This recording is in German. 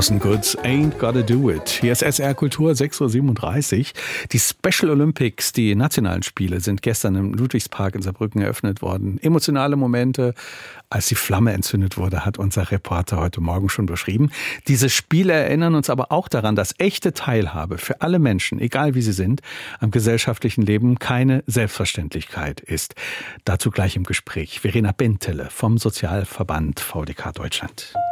Orson Goods, Ain't Gotta Do It. Hier ist SR Kultur, 6.37 Uhr. Die Special Olympics, die nationalen Spiele, sind gestern im Ludwigspark in Saarbrücken eröffnet worden. Emotionale Momente, als die Flamme entzündet wurde, hat unser Reporter heute Morgen schon beschrieben. Diese Spiele erinnern uns aber auch daran, dass echte Teilhabe für alle Menschen, egal wie sie sind, am gesellschaftlichen Leben keine Selbstverständlichkeit ist. Dazu gleich im Gespräch Verena Bentele vom Sozialverband VDK Deutschland.